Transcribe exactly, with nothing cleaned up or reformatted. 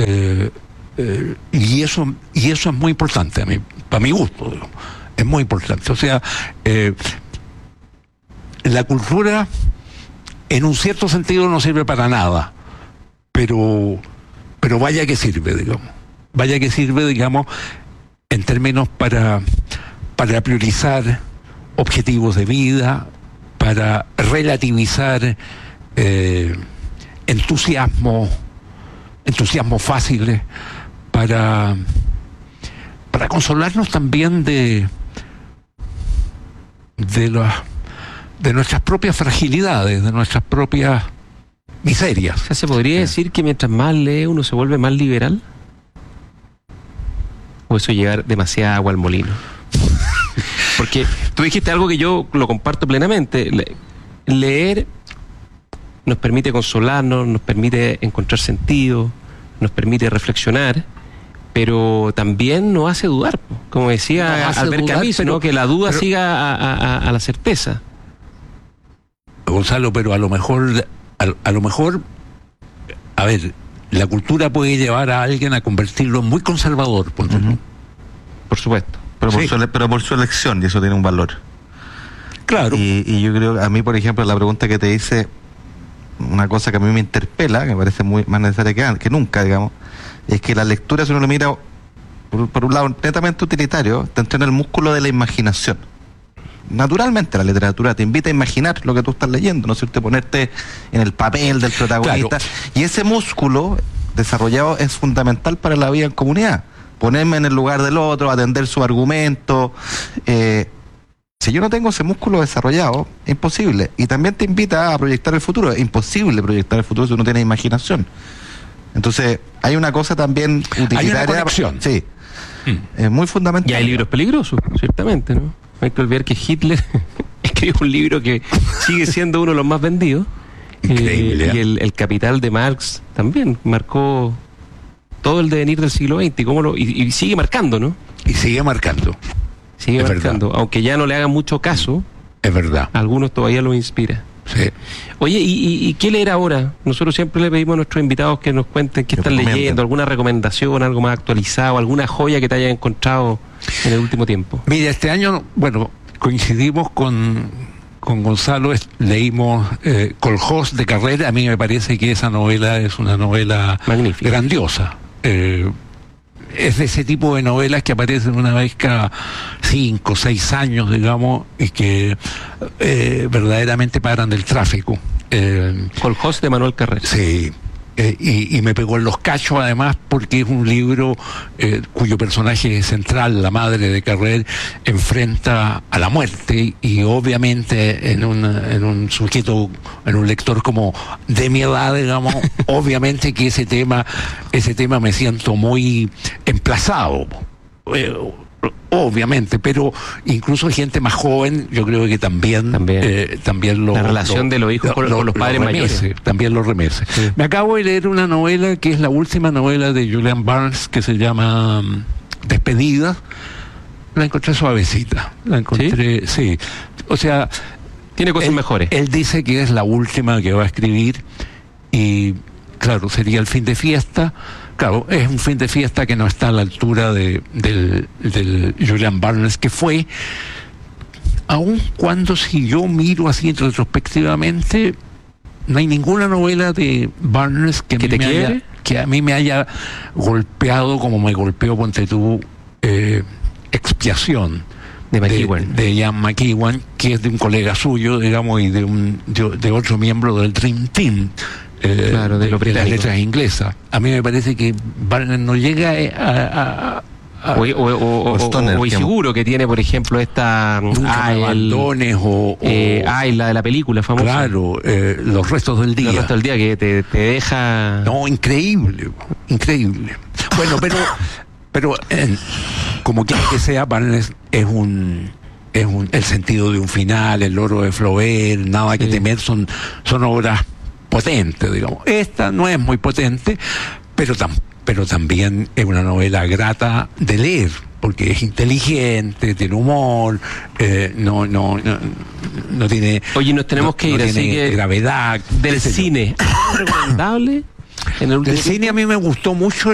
Eh, eh, y eso y eso es muy importante a mí, para mi gusto, digamos. Es muy importante. O sea, eh, la cultura en un cierto sentido no sirve para nada, pero pero vaya que sirve, digamos. Vaya que sirve, digamos, en términos para, para priorizar objetivos de vida, para relativizar eh, entusiasmo, entusiasmos fáciles, para, para consolarnos también de, de, las, de nuestras propias fragilidades, de nuestras propias miserias. O sea, ¿se podría decir que mientras más lee uno se vuelve más liberal? ¿O eso llevar demasiada agua al molino? Porque tú dijiste algo que yo lo comparto plenamente. Le- leer nos permite consolarnos, nos permite encontrar sentido, nos permite reflexionar, pero también nos hace dudar, po. Como decía Nos hace Albert dudar, Camus, pero- ¿no? Que la duda pero- siga a, a- a- a la certeza. Gonzalo, pero a lo mejor, a, a lo mejor, a ver, la cultura puede llevar a alguien a convertirlo en muy conservador, ponte tú. Ujú. Por supuesto. Pero por, Sí. su, ele- pero por su elección, y eso tiene un valor. Claro. Y, y yo creo, a mí, por ejemplo, la pregunta que te hice, una cosa que a mí me interpela, que me parece muy más necesaria que, an- que nunca, digamos, es que la lectura, si uno lo mira por, por un lado netamente utilitario, te entrena el músculo de la imaginación. Naturalmente la literatura te invita a imaginar lo que tú estás leyendo, ¿no es cierto? Ponerte en el papel del protagonista. Claro. Y ese músculo desarrollado es fundamental para la vida en comunidad. Ponerme en el lugar del otro, atender su argumento. Eh, si yo no tengo ese músculo desarrollado, es imposible. Y también te invita a proyectar el futuro. Es imposible proyectar el futuro si uno tiene imaginación. Entonces, hay una cosa también utilitaria. Hay una conexión. Sí. Mm. Es muy fundamental. Y hay libros peligrosos, ciertamente, ¿no? Hay que olvidar que Hitler escribió un libro que sigue siendo uno de los más vendidos. Increíble, Eh, ¿eh? y el, el Capital de Marx también marcó todo el devenir del siglo veinte y, cómo lo, y, y sigue marcando, ¿no? Y sigue marcando. Sigue Es marcando. verdad. Aunque ya no le hagan mucho caso, Es verdad. a algunos todavía los inspira. Sí. Oye, ¿y, y, y qué leer ahora? Nosotros siempre le pedimos a nuestros invitados que nos cuenten qué Que están recomienden. leyendo, alguna recomendación, algo más actualizado, alguna joya que te hayan encontrado en el último tiempo. Mira, este año, bueno, coincidimos con, con Gonzalo, es- leímos eh, Coljós de Carrera. A mí me parece que esa novela es una novela Magnífica. grandiosa. Eh, es de ese tipo de novelas que aparecen una vez cada cinco, seis años, digamos, y que eh, verdaderamente paran del tráfico. Eh, Coljós de Manuel Carrera. Sí, eh, y, y me pegó en los cachos además porque es un libro eh, cuyo personaje central, la madre de Carrer, enfrenta a la muerte y obviamente en un, en un sujeto, en un lector como de mi edad, digamos, obviamente que ese tema, ese tema me siento muy emplazado. Eh, Obviamente, pero incluso gente más joven, yo creo que también También. eh, también lo La relación lo- de los hijos con- con los padres remece, mayores. también lo remece. Sí. Me acabo de leer una novela que es la última novela de Julian Barnes que se llama mm, Despedida. La encontré suavecita, la encontré, sí. O sea, Tiene cosas él, mejores. él dice que es la última que va a escribir y claro, sería el fin de fiesta. Claro, es un fin de fiesta que no está a la altura de, del, del Julian Barnes que fue, aun cuando si yo miro así retrospectivamente, no hay ninguna novela de Barnes que, a ¿Que mí te me haya, quiebre? que a mí me haya golpeado como me golpeó, ponte tú, eh, Expiación De de, McEwan. de Ian McEwan, que es de un colega suyo, digamos, y de un de, de otro miembro del Dream Team, eh, Claro, de de, los de las británicos. letras inglesas. A mí me parece que Barnes no llega a... a- a- a- O, o, o, o, Stoner, o- o digamos. seguro que tiene, por ejemplo, esta Nunca ah, me el- abandones o... o- eh, ah, y la de la película famosa. claro, eh, Los restos del día. El resto del día que te, te deja. No, increíble, increíble. Bueno, pero, pero eh, como quiera que sea, Barnes es un, es un, el sentido de un final, el loro de Flaubert, nada que Sí. temer, son, son obras potentes, digamos. Esta no es muy potente, pero tam, pero también es una novela grata de leer, porque es inteligente, tiene humor, eh, no, no, no, no tiene. Oye, nos tenemos no- que ir, no así tiene que gravedad. del qué sé yo. cine. ¿Recomendable? En el último Del cine a mí me gustó mucho